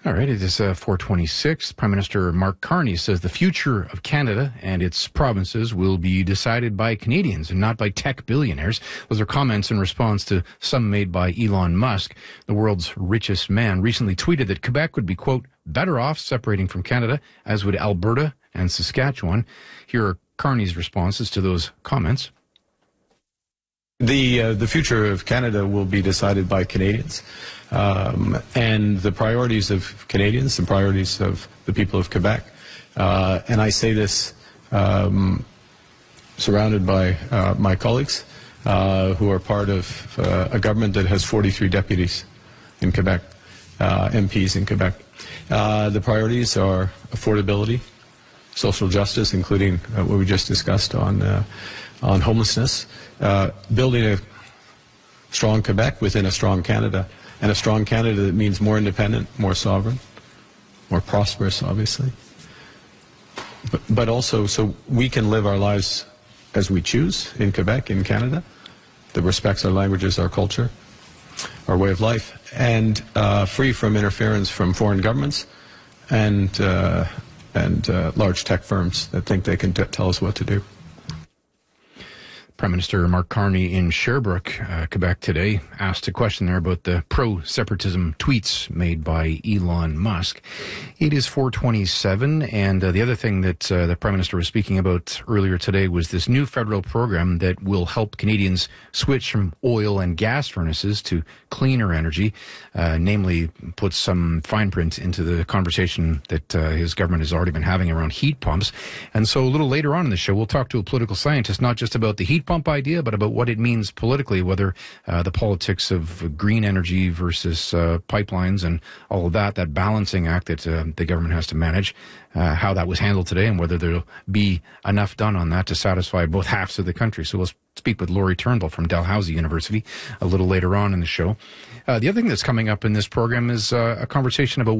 All right, it is 4:26. Prime Minister Mark Carney says the future of Canada and its provinces will be decided by Canadians and not by tech billionaires. Those are comments in response to some made by Elon Musk. The world's richest man recently tweeted that Quebec would be, quote, better off separating from Canada, as would Alberta and Saskatchewan. Here are Carney's responses to those comments. The future of Canada will be decided by Canadians, and the priorities of Canadians, the priorities of the people of Quebec. And I say this surrounded by my colleagues who are part of a government that has 43 deputies in Quebec, MPs in Quebec. The priorities are affordability, social justice, including what we just discussed on homelessness, building a strong Quebec within a strong Canada, and a strong Canada that means more independent, more sovereign, more prosperous, obviously, but also so we can live our lives as we choose in Quebec, in Canada, that respects our languages, our culture, our way of life, and free from interference from foreign governments and large tech firms that think they can tell us what to do. Prime Minister Mark Carney in Sherbrooke, Quebec today, asked a question there about the pro-separatism tweets made by Elon Musk. It is 4:27, and the other thing that the Prime Minister was speaking about earlier today was this new federal program that will help Canadians switch from oil and gas furnaces to cleaner energy, namely put some fine print into the conversation that his government has already been having around heat pumps. And so a little later on in the show, we'll talk to a political scientist, not just about the heat pump idea, but about what it means politically, whether the politics of green energy versus pipelines and all of that balancing act that the government has to manage, how that was handled today, and whether there'll be enough done on that to satisfy both halves of the country. So we'll speak with Laurie Turnbull from Dalhousie University a little later on in the show. The other thing that's coming up in this program is a conversation about